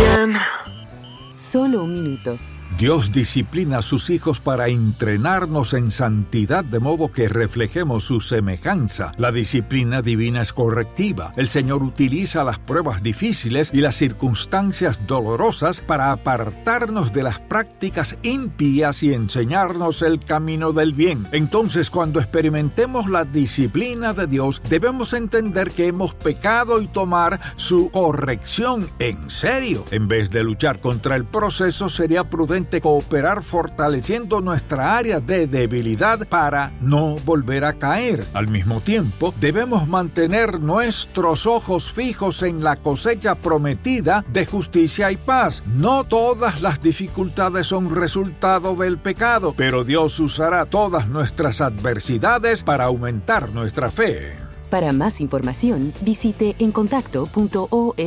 bien. Solo un minuto. Dios disciplina a sus hijos para entrenarnos en santidad de modo que reflejemos su semejanza. La disciplina divina es correctiva. El Señor utiliza las pruebas difíciles y las circunstancias dolorosas para apartarnos de las prácticas impías y enseñarnos el camino del bien. Entonces, cuando experimentemos la disciplina de Dios, debemos entender que hemos pecado y tomar su corrección en serio. En vez de luchar contra el proceso, sería prudente cooperar fortaleciendo nuestra área de debilidad para no volver a caer. Al mismo tiempo, debemos mantener nuestros ojos fijos en la cosecha prometida de justicia y paz. No todas las dificultades son resultado del pecado, pero Dios usará todas nuestras adversidades para aumentar nuestra fe. Para más información, visite encontacto.org.